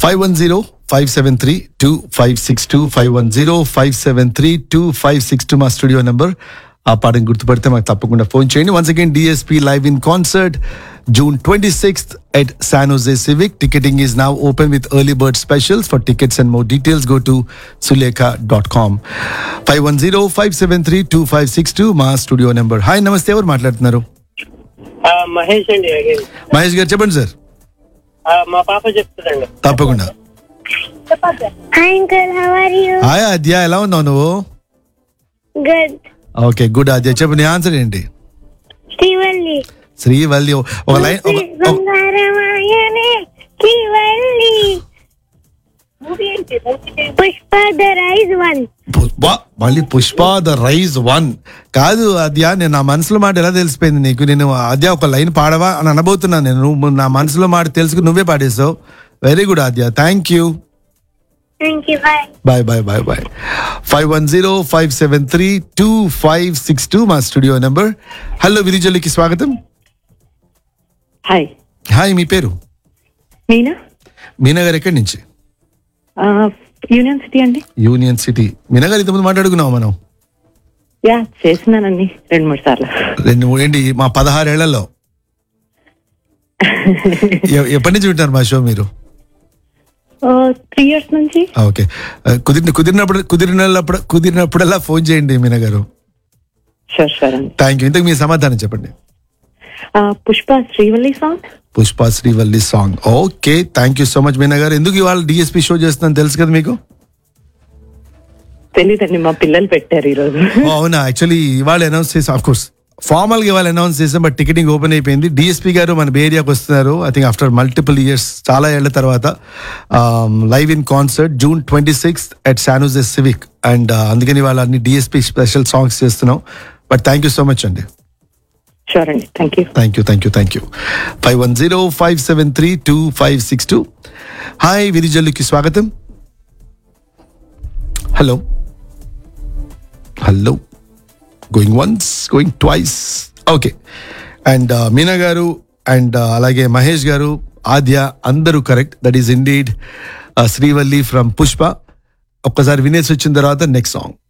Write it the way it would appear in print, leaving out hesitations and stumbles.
510-573-2562 510-573-2562 మా studio number. ఆ పాటను గుర్తుపడితే మాకు తప్పకుండా ఫోన్ చేయండి. Once again DSP live in concert June 26th at San Jose Civic. Ticketing is now open with early bird specials. For tickets and more details, go to sulekha.com. 510-573-2562 మా studio number. Hi, నమస్తే, ఎవరు మాట్లాడుతున్నారు? మహేష్ అండి. మహేష్ గారు చెప్పండి sir. మా పాప చెప్తుందండి. తప్పకుండా. Hi uncle, how are you? Hi ఆద్య, ఎలా ఉన్నావు నువ్వు? Good. Okay, good. ఆద్య చెప్పు, నీ ఆన్సర్ ఏంటి? శ్రీవల్లి. శ్రీవల్లి. ఒక line. బంగారమాయనే Srivalli. Pushpa the rise one. మళ్ళీ పుష్ప ద రైజ్ వన్ కాదు ఆద్య, నేను నా మనసులో మాట ఎలా తెలిసిపోయింది నీకు? నేను ఆద్య ఒక లైన్ పాడవా అని అనబోతున్నాను. నేను నువ్వు నా మనసులో మాట తెలుసుకుని నువ్వే పాడేసావు. Very good Aadya, thank you. Thank you, bye. Bye. 510-573-2562 మా స్టూడియో నెంబర్. హలో, విరిజల్లికి స్వాగతం. హాయ్. హాయ్, మీ పేరు? మీనా. మీనా గారు ఎక్కడి నుంచి? యూనియన్ సిటీ అండి. Union city. మీనా గారు ఇంతకుముందు మాట్లాడుకున్నాం మనం. యా, చేస్తున్నానండి 2-3 సార్లు. 2-3 ఏంటి మా 16 ఏళ్లలో. ఎప్పటి నుంచి వింటారు మా షో మీరు? 3 years నుంచి. ఓకే, కుదిరినప్పుడల్లా ఫోన్ చేయండి మీనా గారు. షూర్ అండి. Thank you. ఇంతకు మీ సమాధానం చెప్పండి. Pushpa Srivalli song. Pushpa Srivalli song. Okay, thank you so much Meena గారు. ఎందుకు ఇవాళ డిఎస్పీ షో చేస్తున్నాను తెలుసు కదా మీకు? తెలీదండి, మా పిల్లలు పెట్టారు ఈరోజు. అవునా? యాక్చువల్లీ ఇవాళ అనౌన్స్ చేసాం, ఆఫ్ కోర్స్ ఫార్మల్ గా ఇవాళ అనౌన్స్ చేసాం, బట్ టికెటింగ్ ఓపెన్ అయిపోయింది. డిఎస్పీ గారు మన బే ఏరియాకి వస్తున్నారు. I think after multiple years, చాలా ఏళ్ల తర్వాత live in concert June 26th at San Jose Civic. And అందుకని ఇవాళ అన్ని డిఎస్పీ స్పెషల్ సాంగ్స్ చేస్తున్నాం. But thank you so much అండి. షూర్ అండి, థ్యాంక్ యూ. 510-573-2562. హాయ్, విరిజల్లుకి స్వాగతం. Hello, going once, going twice. Okay, and Meena గారు అండ్ అలాగే మహేష్ గారు, ఆద్య, అందరూ correct. That is indeed Srivalli from Pushpa. ఒక్కసారి వినేసి వచ్చిన తర్వాత నెక్స్ట్ సాంగ్.